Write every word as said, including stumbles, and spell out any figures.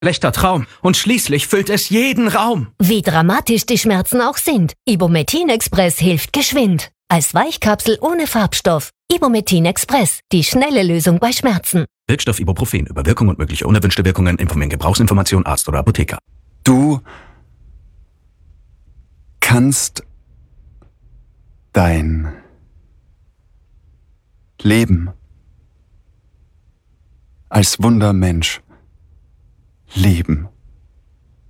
Schlechter Traum. Und schließlich füllt es jeden Raum. Wie dramatisch die Schmerzen auch sind, Ibumetin Express hilft geschwind. Als Weichkapsel ohne Farbstoff. Ibumetin Express, die schnelle Lösung bei Schmerzen. Wirkstoff Ibuprofen. Über Wirkung und mögliche unerwünschte Wirkungen informieren Gebrauchsinformation Arzt oder Apotheker. Du kannst dein Leben als Wundermensch leben.